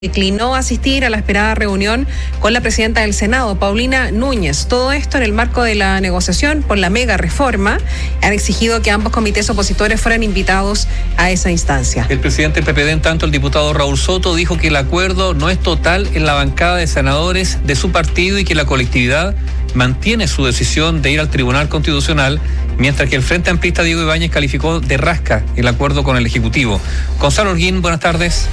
Declinó asistir a la esperada reunión con la presidenta del Senado, Paulina Núñez. Todo esto en el marco de la negociación por la mega reforma. Han exigido que ambos comités opositores fueran invitados a esa instancia. El presidente del PPD, en tanto, el diputado Raúl Soto, dijo que el acuerdo no es total en la bancada de senadores de su partido y que la colectividad mantiene su decisión de ir al Tribunal Constitucional, mientras que el Frente Amplista Diego Ibáñez calificó de rasca el acuerdo con el Ejecutivo. Gonzalo Holguín, buenas tardes.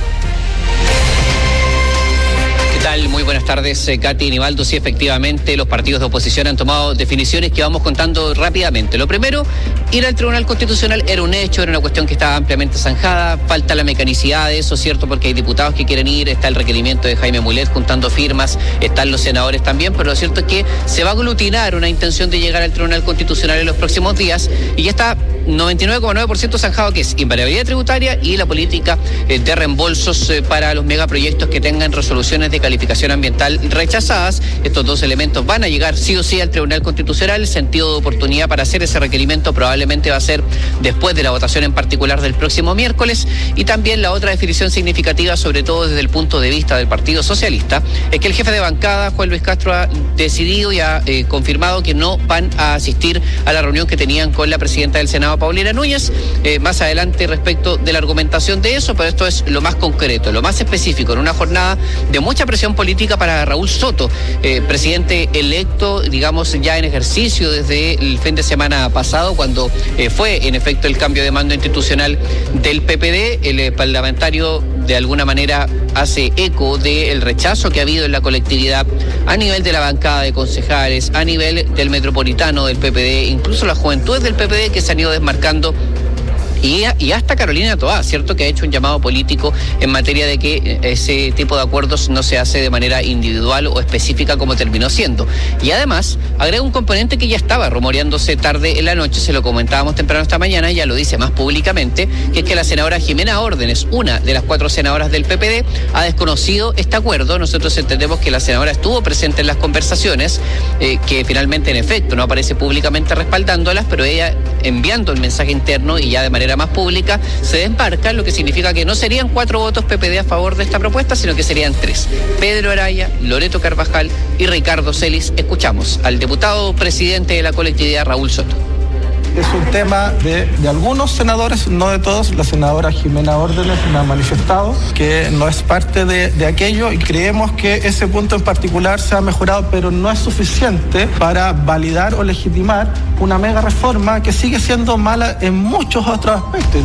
¿Qué tal? Muy buenas tardes, Katy y Nivaldo. Sí, efectivamente, los partidos de oposición han tomado definiciones que vamos contando rápidamente. Lo primero, ir al Tribunal Constitucional era un hecho, era una cuestión que estaba ampliamente zanjada. Falta la mecanicidad de eso, ¿cierto? Porque hay diputados que quieren ir, está el requerimiento de Jaime Mulet juntando firmas, están los senadores también, pero lo cierto es que se va a aglutinar una intención de llegar al Tribunal Constitucional en los próximos días y ya está 99,9% zanjado, que es invariabilidad tributaria y la política de reembolsos para los megaproyectos que tengan resoluciones de calificación ambiental rechazadas. Estos dos elementos van a llegar sí o sí al Tribunal Constitucional. El sentido de oportunidad para hacer ese requerimiento probablemente va a ser después de la votación en particular del próximo miércoles. Y también la otra definición significativa, sobre todo desde el punto de vista del Partido Socialista, es que el jefe de bancada, Juan Luis Castro, ha decidido y ha confirmado que no van a asistir a la reunión que tenían con la presidenta del Senado, Paulina Núñez. Más adelante respecto de la argumentación de eso, pero esto es lo más concreto, lo más específico, en una jornada de mucha presión política para Raúl Soto, presidente electo, digamos, ya en ejercicio desde el fin de semana pasado, cuando fue en efecto el cambio de mando institucional del PPD. El parlamentario de alguna manera hace eco del rechazo que ha habido en la colectividad a nivel de la bancada de concejales, a nivel del metropolitano del PPD, incluso las juventudes del PPD que se han ido desmarcando. Y hasta Carolina Toá, ¿cierto?, que ha hecho un llamado político en materia de que ese tipo de acuerdos no se hace de manera individual o específica como terminó siendo. Y además, agrega un componente que ya estaba rumoreándose tarde en la noche, se lo comentábamos temprano esta mañana, ya lo dice más públicamente, que es que la senadora Jimena Órdenes, una de las 4 senadoras del PPD, ha desconocido este acuerdo. Nosotros entendemos que la senadora estuvo presente en las conversaciones, que finalmente en efecto no aparece públicamente respaldándolas, pero ella enviando el mensaje interno y ya de manera más pública se desmarca, lo que significa que no serían 4 votos PPD a favor de esta propuesta, sino que serían 3. Pedro Araya, Loreto Carvajal y Ricardo Celis. Escuchamos al diputado presidente de la colectividad, Raúl Soto. Es un tema de algunos senadores, no de todos. La senadora Jimena Órdenes me ha manifestado que no es parte de aquello y creemos que ese punto en particular se ha mejorado, pero no es suficiente para validar o legitimar una mega reforma que sigue siendo mala en muchos otros aspectos.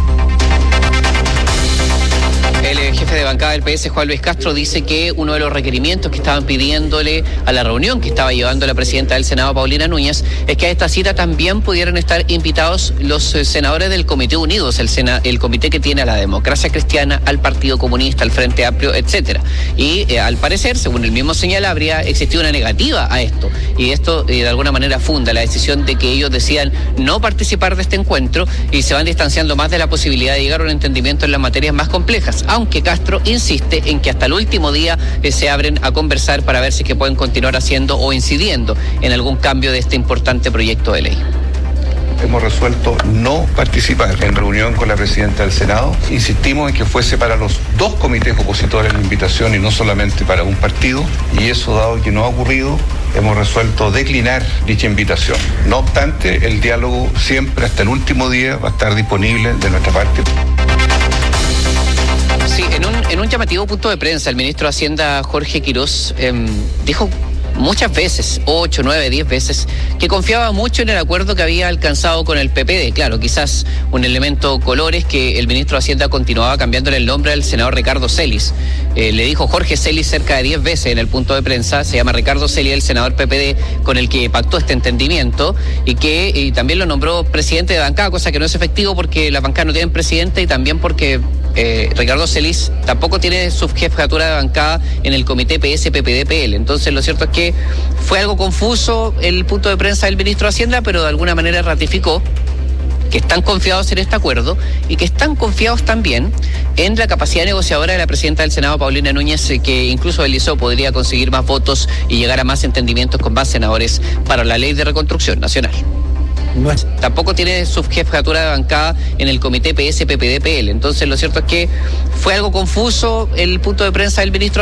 El jefe de bancada del PS, Juan Luis Castro, dice que uno de los requerimientos que estaban pidiéndole a la reunión que estaba llevando la presidenta del Senado, Paulina Núñez, es que a esta cita también pudieran estar invitados los senadores del Comité Unidos, el comité que tiene a la Democracia Cristiana, al Partido Comunista, al Frente Amplio, etcétera. Y al parecer, según el mismo señala, habría existido una negativa a esto. Y esto de alguna manera funda la decisión de que ellos decidan no participar de este encuentro y se van distanciando más de la posibilidad de llegar a un entendimiento en las materias más complejas, aunque Castro insiste en que hasta el último día se abren a conversar para ver si que pueden continuar haciendo o incidiendo en algún cambio de este importante proyecto de ley. Hemos resuelto no participar en reunión con la presidenta del Senado. Insistimos en que fuese para los 2 comités opositores la invitación y no solamente para un partido, y eso, dado que no ha ocurrido, hemos resuelto declinar dicha invitación. No obstante, el diálogo siempre hasta el último día va a estar disponible de nuestra parte. Sí, en un llamativo punto de prensa, el ministro de Hacienda, Jorge Quirós, dijo muchas veces, 8, 9, 10 veces, que confiaba mucho en el acuerdo que había alcanzado con el PPD. Claro, quizás un elemento color es que el ministro de Hacienda continuaba cambiándole el nombre al senador Ricardo Celis. Le dijo Jorge Celis cerca de 10 veces en el punto de prensa. Se llama Ricardo Celis, el senador PPD con el que pactó este entendimiento y también lo nombró presidente de bancada, cosa que no es efectivo porque las bancadas no tienen presidente y también porque Ricardo Celis tampoco tiene subjefatura de bancada en el comité PS-PPD-PL. Entonces lo cierto es que fue algo confuso el punto de prensa del ministro de Hacienda, pero de alguna manera ratificó que están confiados en este acuerdo y que están confiados también en la capacidad negociadora de la presidenta del Senado, Paulina Núñez, que incluso deslizó podría conseguir más votos y llegar a más entendimientos con más senadores para la ley de reconstrucción nacional. Tampoco tiene subjefatura de bancada en el comité PS-PPD-PL. Entonces lo cierto es que fue algo confuso el punto de prensa del ministro